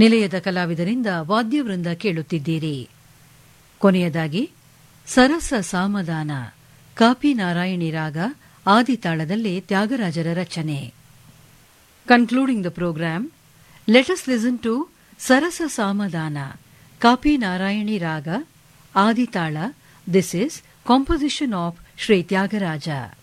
ನಿಲಯದ ಕಲಾವಿದರಿಂದ ವಾದ್ಯವೃಂದ ಕೇಳುತ್ತಿದ್ದೀರಿ. ಕೊನೆಯದಾಗಿ ಸರಸ ಸಾಮದಾನ ಕಾಪಿ ನಾರಾಯಣಿ ರಾಗ ಆದಿತಾಳದಲ್ಲಿ ತ್ಯಾಗರಾಜರ ರಚನೆ. Concluding the programme, let us listen to ಸರಸ ಸಾಮದಾನ ಕಾಪಿ ನಾರಾಯಣಿ ರಾಗ ಆದಿತಾಳ. This is composition of Sri Tyagaraja.